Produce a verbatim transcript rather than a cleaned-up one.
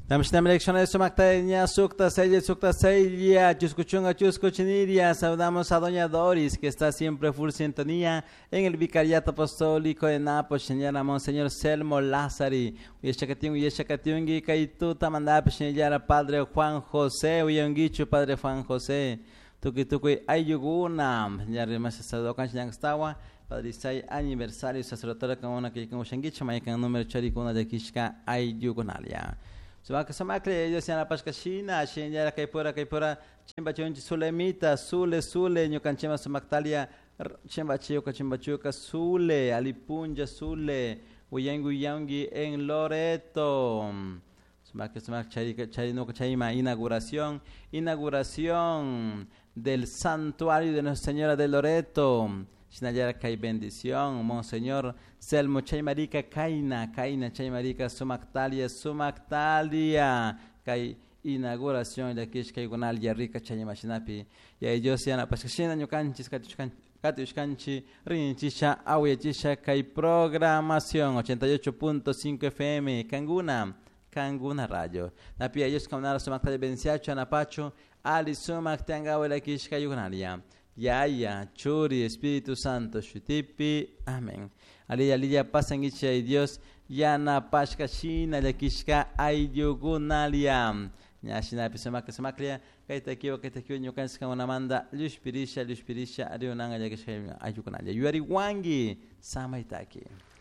Namshtam elecciones sumaktaña sukta sella sukta sella chuscuchunga chuscuchiniria. Saludamos a doña Doris, que está siempre full sintonía en el vicariato apostólico de Nápoles, señora Monseñor Selmo Lázari. Uyeshakatin uyeshakatingi kaituta mandapa señora Padre Juan José, uyongichu Padre Juan José. Tuki tuki ayuguna, señora Masa Sadokan Changstawa. Padre Isai aniversario sacerdotal con una que con Shangicha Maikan número charicuna de Kishka ayugunalia. Sumaka samakle ellos en la pascashina, shenyara kaipura kaipura, chimba chunchi sulemita, sule sule, ñukanchema sumaktalia, chimba chiuka chimba chiuka sule, alipunja sule, uyangu yangi en Loreto. Sumaka sumak chari chari no chaima inauguración, inauguración del santuario de Nuestra Señora de Loreto. Shinayara kai bendición, Monseñor Selmo Chaymarica Kaina, Kaina Chaymarica Sumaktalia, Sumaktalia, kai inauguración de Kish Kaygunalia Rica Chaymashinapi, y ellos ya na pascashina ñukanchis katushkanchi, rinchisha, auyachisha, kai programación ochenta y ocho punto cinco F M, Kanguna, Kanguna Radio. Napi ellos kaunara Sumaktalia Benciacho, Anapacho, Ali Sumaktangawa la Kish Kaygunalia. Yaya, Churi, Espíritu Santo, Shutipi, Amén. Alilla, alilla, pasan icha y Dios, Yana, Pashka, Shina, Yakishka, Ayugunalia. Nyashina, Pisamaka, Samaklia, Kaitakio, Kaitakio, Nyukanska, Unamanda, Lushpirisha, Lushpirisha, Arionanga, Yakishka, Ayugunalia. Yuari Wangi, Samaitaki.